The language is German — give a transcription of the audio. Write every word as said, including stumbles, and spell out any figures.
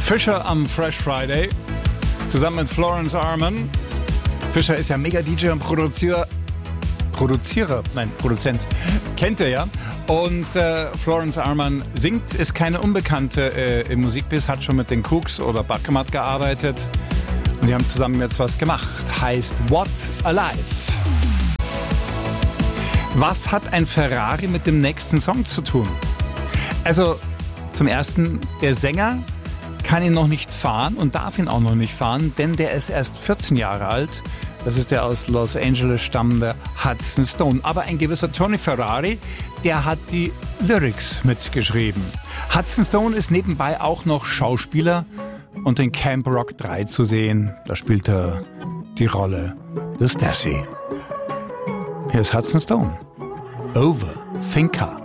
Fisher am Fresh Friday, zusammen mit Florence Arman. Fisher ist ja Mega-D J und Produzierer, Produzierer, nein, Produzent, kennt ihr ja. Und äh, Florence Arman singt, ist keine Unbekannte äh, im Musikbiz, hat schon mit den Cooks oder Bakemat gearbeitet. Und die haben zusammen jetzt was gemacht, heißt What Alive. Was hat ein Ferrari mit dem nächsten Song zu tun? Also zum Ersten, der Sänger kann ihn noch nicht fahren und darf ihn auch noch nicht fahren, denn der ist erst vierzehn Jahre alt. Das ist der aus Los Angeles stammende Hudson Stone. Aber ein gewisser Tony Ferrari, der hat die Lyrics mitgeschrieben. Hudson Stone ist nebenbei auch noch Schauspieler und in Camp Rock drei zu sehen. Da spielt er die Rolle des Dassey. Hier ist Hudson Stone. Overthinker.